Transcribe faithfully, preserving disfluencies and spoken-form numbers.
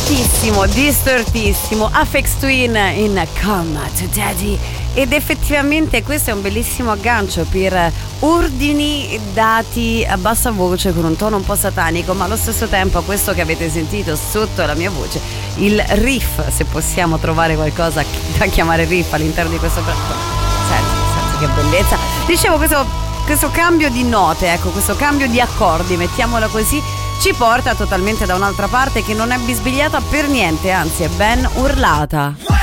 distortissimo, distortissimo. Aphex Twin in Come to Daddy. Ed effettivamente questo è un bellissimo aggancio per ordini dati a bassa voce con un tono un po' satanico, ma allo stesso tempo questo che avete sentito sotto la mia voce, il riff, se possiamo trovare qualcosa da chiamare riff all'interno di questo brano. Senti, senti che bellezza. Dicevo, questo, questo cambio di note, ecco, questo cambio di accordi, mettiamola così, ci porta totalmente da un'altra parte che non è bisbigliata per niente, anzi è ben urlata.